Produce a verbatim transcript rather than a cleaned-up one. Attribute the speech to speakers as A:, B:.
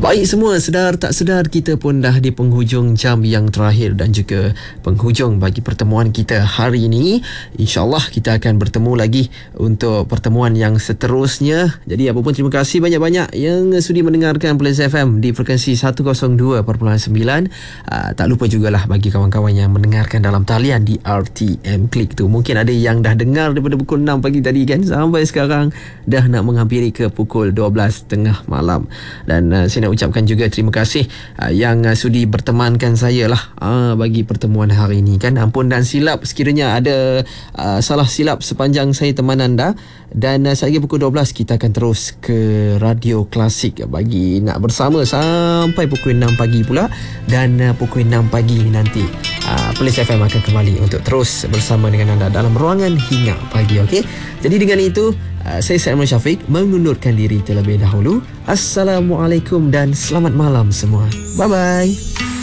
A: Baik semua, sedar tak sedar kita pun dah di penghujung jam yang terakhir dan juga penghujung bagi pertemuan kita hari ini. InsyaAllah kita akan bertemu lagi untuk pertemuan yang seterusnya. Jadi apa pun terima kasih banyak-banyak yang sudi mendengarkan Plains F M di frekuensi seratus dua perpuluhan sembilan. uh, Tak lupa jugalah bagi kawan-kawan yang mendengarkan dalam talian di R T M Click tu. Mungkin ada yang dah dengar daripada pukul enam pagi tadi kan, sampai sekarang dah nak menghampiri ke pukul dua belas tengah malam. Dan uh, saya nak ucapkan juga terima kasih uh, yang uh, sudi bertemankan saya lah uh, bagi pertemuan hari ini kan. Ampun dan silap sekiranya ada uh, salah silap sepanjang saya teman anda. Dan uh, selagi pukul dua belas kita akan terus ke Radio Klasik bagi nak bersama sampai pukul enam pagi pula. Dan uh, pukul enam pagi nanti uh, Plains F M akan kembali untuk terus bersama dengan anda dalam ruangan hingga pagi. Okey, jadi dengan itu uh, saya Saimul Syafiq mengundurkan diri terlebih dahulu. Assalamualaikum dan selamat malam semua. Bye bye.